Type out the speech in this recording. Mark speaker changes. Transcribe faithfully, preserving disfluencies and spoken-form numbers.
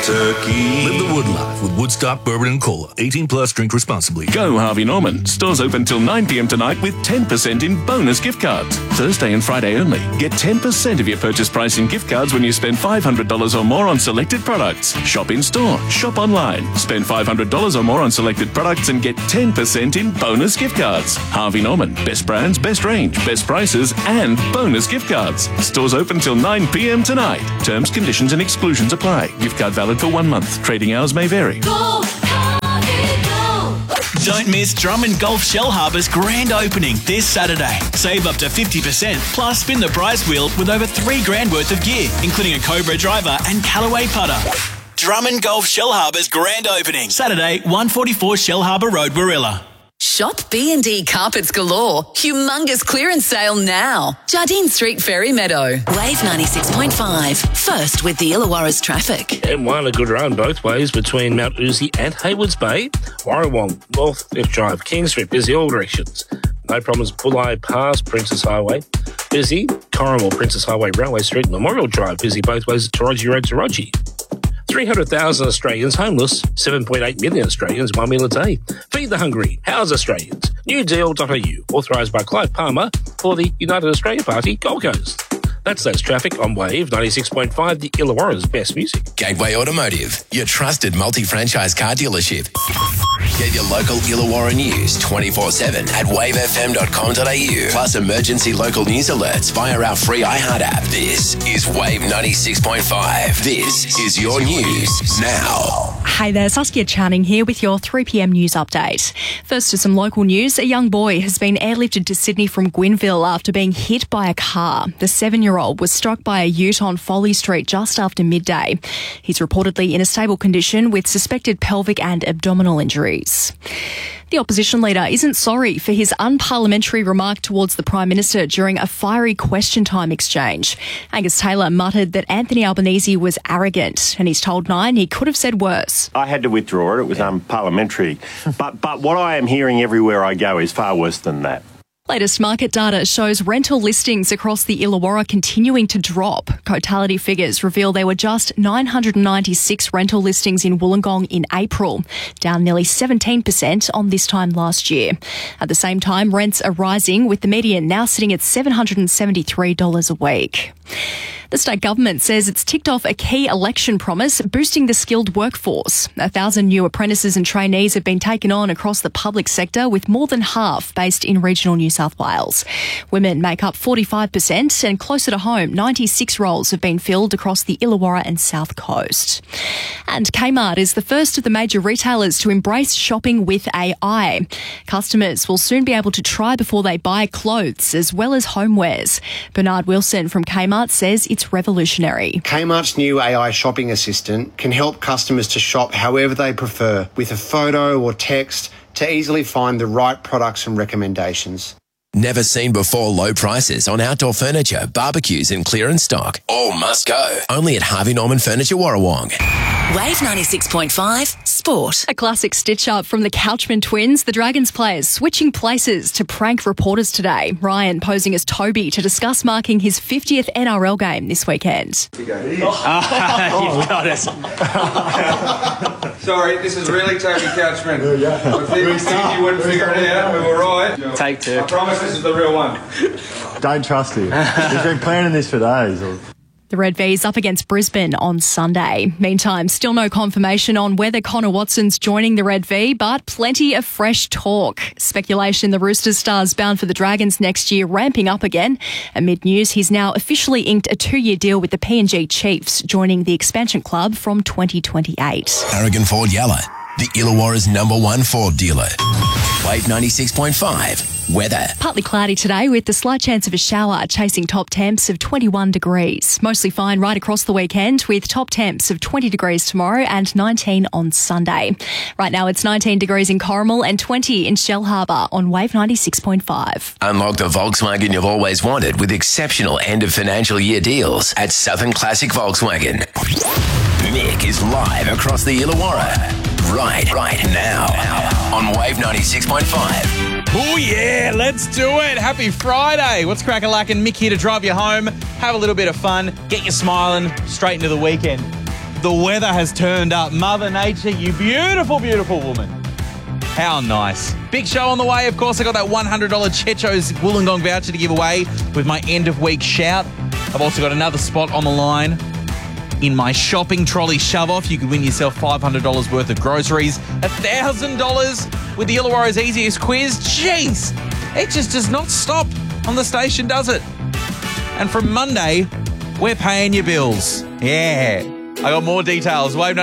Speaker 1: turkey.
Speaker 2: Live the Wood life with Woodstock Bourbon and Cola. eighteen plus, drink responsibly.
Speaker 3: Go Harvey Norman. Stores open till nine p.m. tonight with ten percent in bonus gift cards. Thursday and Friday only. Get ten percent of your purchase price in gift cards when you spend five hundred dollars or more on selected products. Shop in store. Shop online. Spend five hundred dollars or more on selected products and get ten percent in bonus gift cards. Harvey Norman. Best brands, best range, best prices, and bonus gift cards. Stores open till nine p.m. tonight. Terms, conditions and exclusions apply. Gift card valid for one month. Trading hours may vary.
Speaker 4: Go, Harvey, go.
Speaker 5: Don't miss Drummond Golf Shellharbour's grand opening this Saturday. Save up to fifty percent, plus spin the prize wheel with over three grand worth of gear, including a Cobra driver and Callaway putter. Drummond Golf Shellharbour's grand opening, Saturday, one forty-four Shellharbour Road, Warilla.
Speaker 6: Shop B and D Carpets Galore. Humongous clearance sale now. Jardine Street, Ferry Meadow. Wave ninety-six point five. First with the Illawarra's traffic.
Speaker 7: M one a good run both ways between Mount Uzi and Haywards Bay. Warrawong, North F Drive, King Street, busy all directions. No problems. Bulli Pass, Princess Highway. Busy. Corrimal, Princess Highway, Railway Street, Memorial Drive. Busy both ways at Taraji Road to Raji. three hundred thousand Australians homeless, seven point eight million Australians, one meal a day. Feed the hungry, house Australians. New deal dot a u, authorised by Clive Palmer for the United Australia Party, Gold Coast. That's That's Traffic on Wave ninety-six point five, the Illawarra's best music.
Speaker 8: Gateway Automotive, your trusted multi-franchise car dealership. Get your local Illawarra news twenty-four seven at wave f m dot com dot a u. Plus emergency local news alerts via our free iHeart app. This is Wave ninety-six point five. This is your news now.
Speaker 9: Hey there, Saskia Channing here with your three p.m. news update. First to some local news. A young boy has been airlifted to Sydney from Gwynville after being hit by a car. The seven-year-old was struck by a ute on Foley Street just after midday. He's reportedly in a stable condition with suspected pelvic and abdominal injuries. The opposition leader isn't sorry for his unparliamentary remark towards the Prime Minister during a fiery question time exchange. Angus Taylor muttered that Anthony Albanese was arrogant, and he's told Nine he could have said worse.
Speaker 10: I had to withdraw it. It was unparliamentary. but, but what I am hearing everywhere I go is far worse than that.
Speaker 9: Latest market data shows rental listings across the Illawarra continuing to drop. Cotality figures reveal there were just nine hundred ninety-six rental listings in Wollongong in April, down nearly seventeen percent on this time last year. At the same time, rents are rising, with the median now sitting at seven hundred seventy-three dollars a week. The state government says it's ticked off a key election promise, boosting the skilled workforce. A thousand new apprentices and trainees have been taken on across the public sector, with more than half based in regional New South Wales. Women make up forty-five percent, and closer to home, ninety-six roles have been filled across the Illawarra and South Coast. And Kmart is the first of the major retailers to embrace shopping with A I. Customers will soon be able to try before they buy clothes as well as homewares. Bernard Wilson from Kmart says it's revolutionary.
Speaker 11: Kmart's new A I shopping assistant can help customers to shop however they prefer, with a photo or text to easily find the right products and recommendations.
Speaker 8: Never seen before low prices on outdoor furniture, barbecues and clearance stock. All must go. Only at Harvey Norman Furniture, Warrawong.
Speaker 6: Wave ninety-six point five Sport.
Speaker 9: A classic stitch-up from the Couchman twins. The Dragons players switching places to prank reporters today. Ryan posing as Toby to discuss marking his fiftieth N R L game this weekend.
Speaker 12: You go, oh, you've got it. Sorry, this is really Toby Couchman. Yeah, yeah. If you think you wouldn't figure it out, we were right.
Speaker 13: Take two.
Speaker 12: I promise this is the real one.
Speaker 14: Don't trust him. He's been planning this for days.
Speaker 9: The Red V's up against Brisbane on Sunday. Meantime, still no confirmation on whether Connor Watson's joining the Red V, but plenty of fresh talk. Speculation the Roosters stars bound for the Dragons next year ramping up again. Amid news, he's now officially inked a two-year deal with the P N G Chiefs, joining the expansion club from twenty twenty-eight.
Speaker 8: Aragon Ford Yalla, the Illawarra's number one Ford dealer. Wave ninety-six point five. Weather.
Speaker 9: Partly cloudy today with the slight chance of a shower, chasing top temps of twenty-one degrees. Mostly fine right across the weekend with top temps of twenty degrees tomorrow and nineteen on Sunday. Right now it's nineteen degrees in Corrimal and twenty in Shellharbour on Wave ninety-six point five.
Speaker 8: Unlock the Volkswagen you've always wanted with exceptional end of financial year deals at Southern Classic Volkswagen. Mick is live across the Illawarra. Right, right now on Wave ninety-six point five.
Speaker 15: Oh yeah, let's do it. Happy Friday. What's crack-a-lackin'? Mick here to drive you home, have a little bit of fun, get you smiling straight into the weekend. the weather has turned up. Mother Nature, you beautiful, beautiful woman. How nice. Big show on the way. Of course, I got that one hundred dollars Checho's Wollongong voucher to give away with my end of week shout. I've also got another spot on the line in my shopping trolley shove-off. You could win yourself five hundred dollars worth of groceries, one thousand dollars with the Illawarra's easiest quiz. Jeez, it just does not stop on the station, does it? And from Monday, we're paying your bills. Yeah. I got more details. Wave